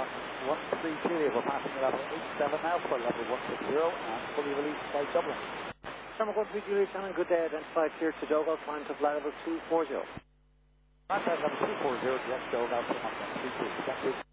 on 13 Julia. We're passing level 87 now for level 160 and fully released by Dublin. Number 13 Julia, Shannon, good day. Identified clear to Dogal, climb to flight level 240. Flight level 240, yes, Dogal, 132. Thank you.